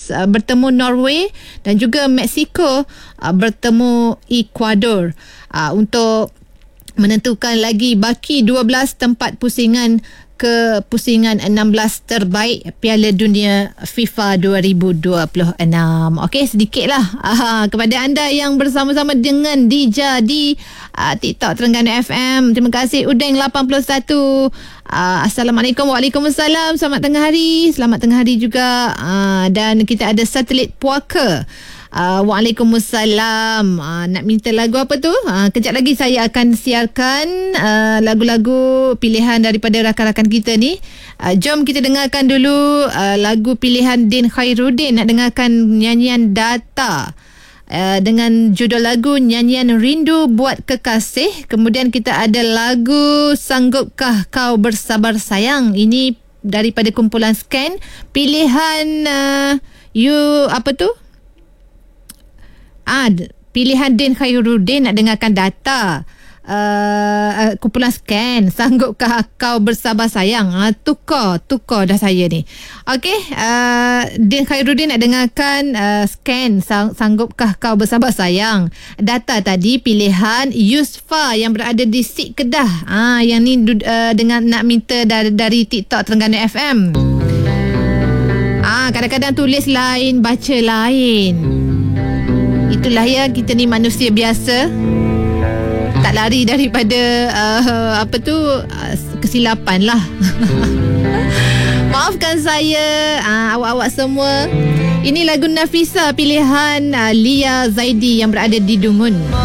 bertemu Norway dan juga Mexico bertemu Ecuador untuk menentukan lagi baki 12 tempat pusingan ke pusingan 16 terbaik Piala Dunia FIFA 2026. Okey, sedikitlah kepada anda yang bersama-sama dengan Dija di TikTok Terengganu FM. Terima kasih Udeng 81. Assalamualaikum. Waalaikumsalam. Selamat tengah hari. Selamat tengah hari juga. Dan kita ada satelit puaka. Waalaikumsalam. Nak minta lagu apa tu? Kejap lagi saya akan siarkan lagu-lagu pilihan daripada rakan-rakan kita ni. Jom kita dengarkan dulu lagu pilihan Din Khairuddin. Nak dengarkan nyanyian Data dengan judul lagu Nyanyian Rindu Buat Kekasih. Kemudian kita ada lagu Sanggupkah Kau Bersabar Sayang. Ini daripada kumpulan Scan. Pilihan apa tu? Pilihan Din Khairuddin nak dengarkan Data. Kumpulan Scan, Sanggupkah Kau Bersabar Sayang. Tukar dah saya ni. Okey, Din Khairuddin nak dengarkan Scan, Sanggupkah Kau Bersabar Sayang. Data tadi pilihan Yusfa yang berada di Sik Kedah. Yang ni dengan nak minta dari TikTok Terengganu FM. Kadang-kadang tulis lain, baca lain. Itulah ya, kita ni manusia biasa. Tak lari daripada kesilapan lah. Maafkan saya awak-awak semua. Ini lagu Nafisa pilihan Lia Zaidi yang berada di Dungun.